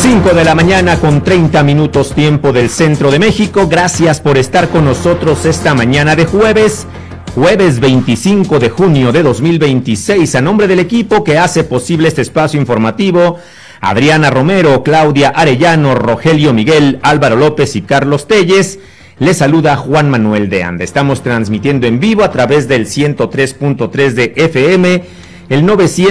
5 de la mañana con 30 minutos tiempo del centro de México. Gracias por estar con nosotros esta mañana de jueves 25 de junio de 2026. A nombre del equipo que hace posible este espacio informativo, Adriana Romero, Claudia Arellano, Rogelio Miguel, Álvaro López y Carlos Telles, les saluda Juan Manuel de Anda. Estamos transmitiendo en vivo a través del 103.3 de FM, el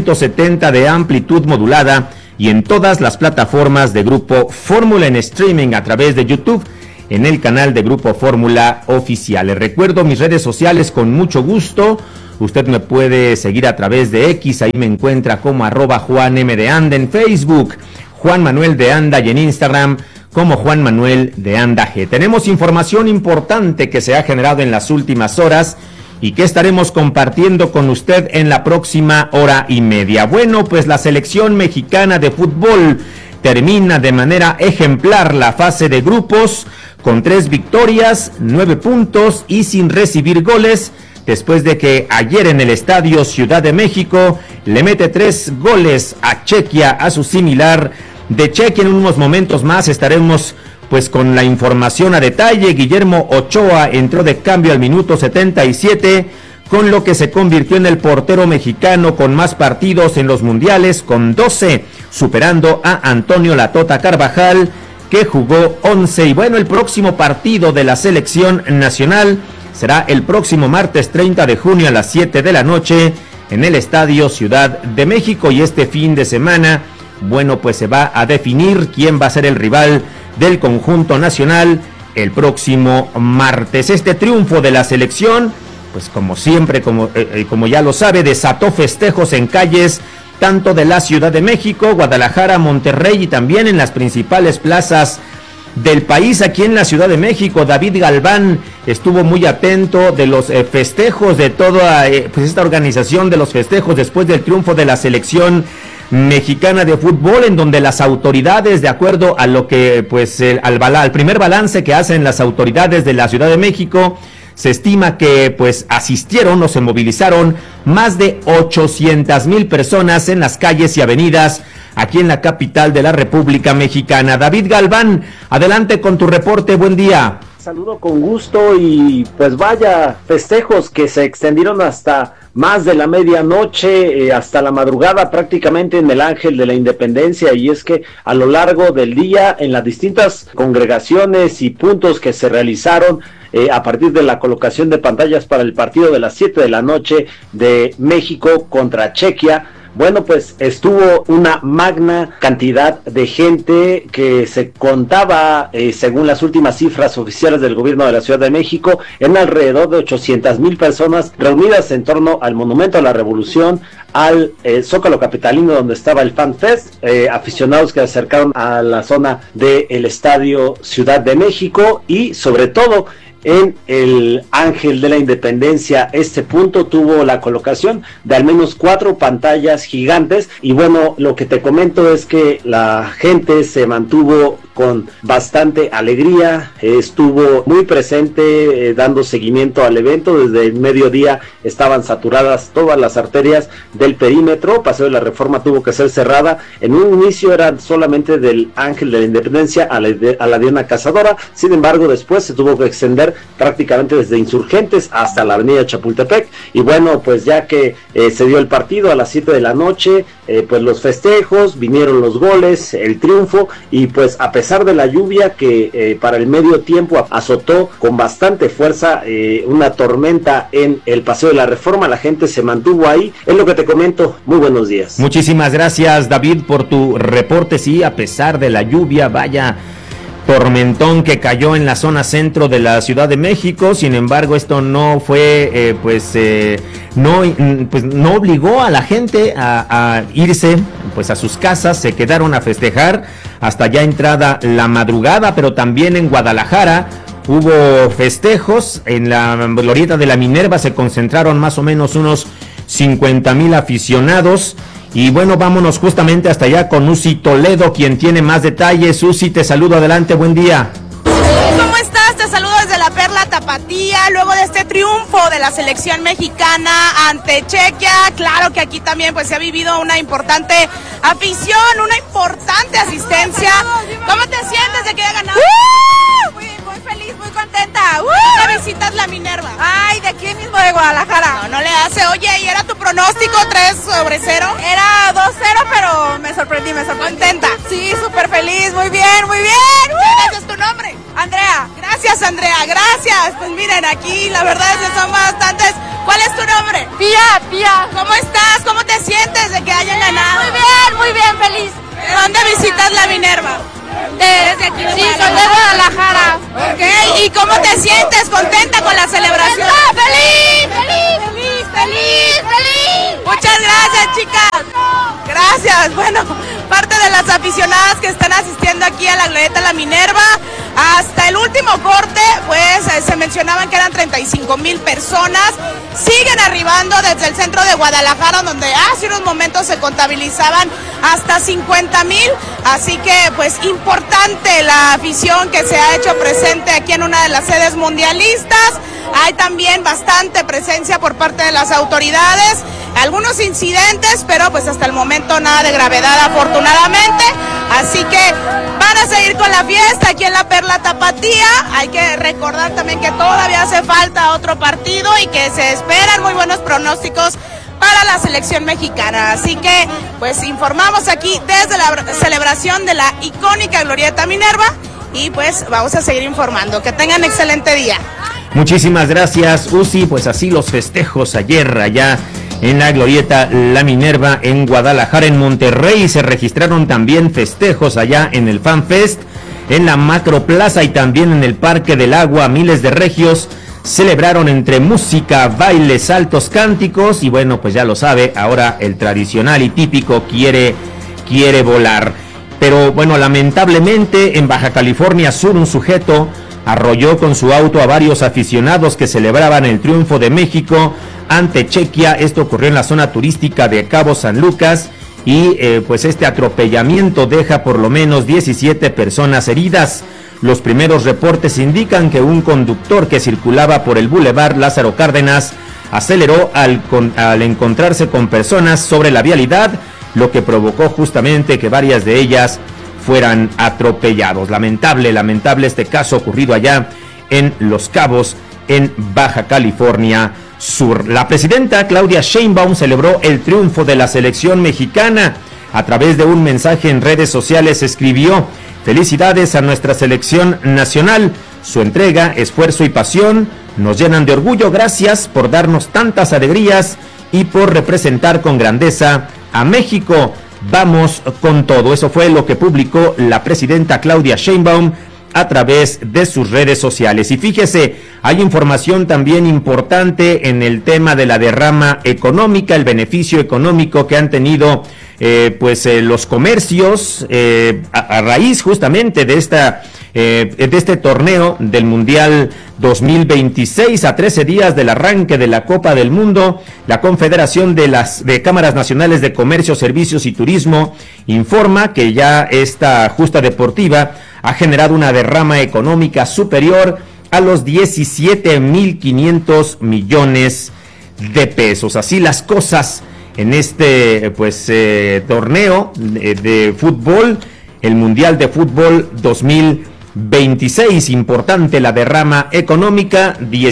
970 de amplitud modulada y en todas las plataformas de Grupo Fórmula en streaming a través de YouTube, en el canal de Grupo Fórmula Oficial. Les recuerdo mis redes sociales con mucho gusto. Usted me puede seguir a través de X, ahí me encuentra como @JuanM_de_Anda en Facebook, Juan Manuel de Anda, y en Instagram como Juan Manuel de Anda G. Tenemos información importante que se ha generado en las últimas horas y que estaremos compartiendo con usted en la próxima hora y media. Bueno, pues la selección mexicana de fútbol termina de manera ejemplar la fase de grupos con 3 victorias, 9 puntos y sin recibir goles, después de que ayer en el Estadio Ciudad de México le mete 3 goles a Chequia, a su similar de Chequia. En unos momentos más estaremos pues con la información a detalle. Guillermo Ochoa entró de cambio al minuto 77, con lo que se convirtió en el portero mexicano con más partidos en los mundiales, con 12, superando a Antonio La Tota Carvajal, que jugó 11. Y bueno, el próximo partido de la selección nacional será el próximo martes 30 de junio a las 7 de la noche en el Estadio Ciudad de México. Y este fin de semana, bueno, pues se va a definir quién va a ser el rival del conjunto nacional el próximo martes. Este triunfo de la selección, pues como siempre, como ya lo sabe, desató festejos en calles tanto de la Ciudad de México, Guadalajara, Monterrey y también en las principales plazas del país. Aquí en la Ciudad de México, David Galván estuvo muy atento de los festejos de toda pues esta organización de los festejos después del triunfo de la selección mexicana de fútbol, en donde las autoridades, de acuerdo a lo que pues al primer balance que hacen las autoridades de la Ciudad de México, se estima que pues asistieron o se movilizaron más de 800,000 personas en las calles y avenidas aquí en la capital de la República Mexicana. David Galván, adelante con tu reporte, buen día. Saludo con gusto y pues vaya festejos que se extendieron hasta más de la medianoche, hasta la madrugada prácticamente en el Ángel de la Independencia, y es que a lo largo del día en las distintas congregaciones y puntos que se realizaron a partir de la colocación de pantallas para el partido de las 7 de la noche de México contra Chequia, bueno, pues estuvo una magna cantidad de gente que se contaba, según las últimas cifras oficiales del gobierno de la Ciudad de México, en alrededor de 800,000 personas reunidas en torno al Monumento a la Revolución, al Zócalo Capitalino, donde estaba el Fan Fest, aficionados que se acercaron a la zona del Estadio Ciudad de México y sobre todo en el Ángel de la Independencia. Este punto tuvo la colocación de al menos 4 pantallas gigantes y bueno, lo que te comento es que la gente se mantuvo con bastante alegría, estuvo muy presente dando seguimiento al evento. Desde el mediodía estaban saturadas todas las arterias del perímetro. Paseo de la Reforma tuvo que ser cerrada. En un inicio eran solamente del Ángel de la Independencia a la Diana Cazadora, sin embargo después se tuvo que extender prácticamente desde Insurgentes hasta la avenida Chapultepec. Y bueno, pues ya que se dio el partido a las 7 de la noche, pues los festejos, vinieron los goles, el triunfo, y pues a pesar de la lluvia que para el medio tiempo azotó con bastante fuerza, una tormenta en el Paseo de la Reforma, la gente se mantuvo ahí. Es lo que te comento. Muy buenos días. Muchísimas gracias, David, por tu reporte. Sí, a pesar de la lluvia, vaya tormentón que cayó en la zona centro de la Ciudad de México. Sin embargo, esto no fue, no obligó a la gente a irse pues a sus casas. Se quedaron a festejar hasta ya entrada la madrugada, pero también en Guadalajara hubo festejos. En la glorieta de la Minerva se concentraron más o menos unos 50,000 aficionados. Y bueno, vámonos justamente hasta allá con Uzi Toledo, quien tiene más detalles. Uzi, te saludo, adelante, buen día. ¿Cómo estás? Te saludo desde la Perla Tapatía. tapatía luego de este triunfo de la selección mexicana ante Chequia. Claro que aquí también pues se ha vivido una importante afición, una importante asistencia. ¿Cómo te sientes de que haya ganado? Muy feliz, muy contenta. ¿Dónde visitas la Minerva? Ay, de aquí mismo de Guadalajara. No le hace. Oye, ¿y era tu pronóstico 3-0? Era 2-0, pero me sorprendí. ¿Contenta? Sí, súper feliz, muy bien. ¿Cuál es tu nombre? Andrea. Gracias, Andrea, gracias. Pues miren, aquí la verdad es que son bastantes. ¿Cuál es tu nombre? Pía. ¿Cómo estás? ¿Cómo te sientes de que hayan ganado? Muy bien, feliz. ¿De dónde visitas la Minerva? Desde aquí. Sí, soy de Guadalajara. Ok, ¿y cómo te sientes? ¿Contenta con la celebración? ¡Feliz! Muchas gracias, chicas. Gracias. Bueno, parte de las aficionadas que están asistiendo aquí a la Glorieta La Minerva, hasta el último corte, pues se mencionaban que eran 35,000 personas. Siguen arribando desde el centro de Guadalajara, donde hace unos momentos se contabilizaban hasta 50,000. Así que, pues, importante la afición que se ha hecho presente aquí en una de las sedes mundialistas. Hay también bastante presencia por parte de las autoridades, algunos incidentes, pero pues hasta el momento nada de gravedad afortunadamente, así que van a seguir con la fiesta aquí en la Perla Tapatía. Hay que recordar también que todavía hace falta otro partido y que se esperan muy buenos pronósticos para la selección mexicana, así que pues informamos aquí desde la celebración de la icónica Glorieta Minerva y pues vamos a seguir informando. Que tengan excelente día. Muchísimas gracias, Uzi. Pues así los festejos ayer allá en la Glorieta La Minerva en Guadalajara. En Monterrey se registraron también festejos allá en el Fan Fest, en la Macroplaza y también en el Parque del Agua. Miles de regios celebraron entre música, bailes, saltos, cánticos y bueno, pues ya lo sabe, ahora el tradicional y típico quiere volar. Pero bueno, lamentablemente en Baja California Sur un sujeto arrolló con su auto a varios aficionados que celebraban el triunfo de México ante Chequia. Esto ocurrió en la zona turística de Cabo San Lucas y pues este atropellamiento deja por lo menos 17 personas heridas. Los primeros reportes indican que un conductor que circulaba por el Boulevard Lázaro Cárdenas aceleró al encontrarse con personas sobre la vialidad, lo que provocó justamente que varias de ellas fueran atropellados. Lamentable este caso ocurrido allá en Los Cabos, en Baja California Sur. La presidenta Claudia Sheinbaum celebró el triunfo de la selección mexicana. A través de un mensaje en redes sociales escribió: felicidades a nuestra selección nacional. Su entrega, esfuerzo y pasión nos llenan de orgullo. Gracias por darnos tantas alegrías y por representar con grandeza a México. Vamos con todo. Eso fue lo que publicó la presidenta Claudia Sheinbaum a través de sus redes sociales. Y fíjese, hay información también importante en el tema de la derrama económica, el beneficio económico que han tenido los comercios a raíz justamente de este torneo del Mundial 2026. A 13 días del arranque de la Copa del Mundo, la Confederación de Cámaras Nacionales de Comercio, Servicios y Turismo informa que ya esta justa deportiva ha generado una derrama económica superior a los 17,500 millones de pesos. Así las cosas en este torneo de fútbol, el Mundial de Fútbol 2026. Importante la derrama económica,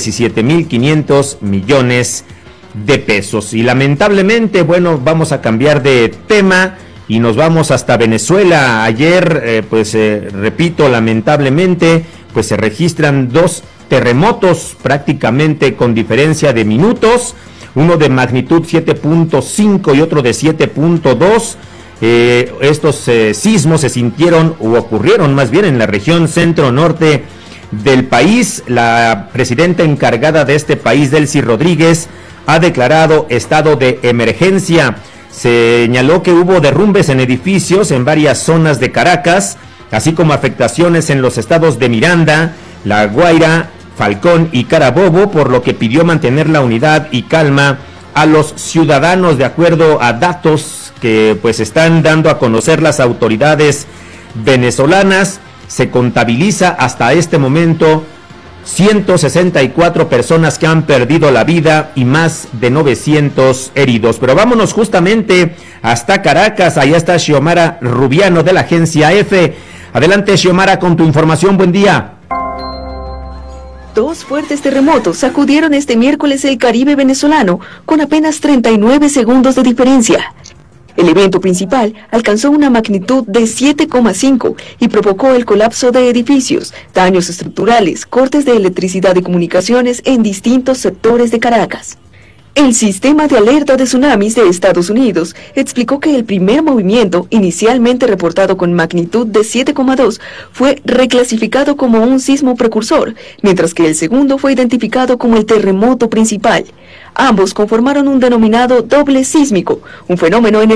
17,500 millones de pesos. Y lamentablemente, bueno, vamos a cambiar de tema y nos vamos hasta Venezuela. Ayer, repito, lamentablemente, pues se registran 2 terremotos prácticamente con diferencia de minutos, uno de magnitud 7.5 y otro de 7.2. Estos sismos se sintieron o ocurrieron más bien en la región centro-norte del país. La presidenta encargada de este país, Delcy Rodríguez, ha declarado estado de emergencia. Señaló que hubo derrumbes en edificios en varias zonas de Caracas, así como afectaciones en los estados de Miranda, La Guaira, Falcón y Carabobo, por lo que pidió mantener la unidad y calma a los ciudadanos. De acuerdo a datos que pues están dando a conocer las autoridades venezolanas, se contabiliza hasta este momento 164 personas que han perdido la vida y más de 900 heridos. Pero vámonos justamente hasta Caracas. Allá está Xiomara Rubiano de la agencia EFE. Adelante, Xiomara, con tu información. Buen día. Dos fuertes terremotos sacudieron este miércoles el Caribe venezolano con apenas 39 segundos de diferencia. El evento principal alcanzó una magnitud de 7,5 y provocó el colapso de edificios, daños estructurales, cortes de electricidad y comunicaciones en distintos sectores de Caracas. El sistema de alerta de tsunamis de Estados Unidos explicó que el primer movimiento, inicialmente reportado con magnitud de 7,2, fue reclasificado como un sismo precursor, mientras que el segundo fue identificado como el terremoto principal. Ambos conformaron un denominado doble sísmico, un fenómeno en el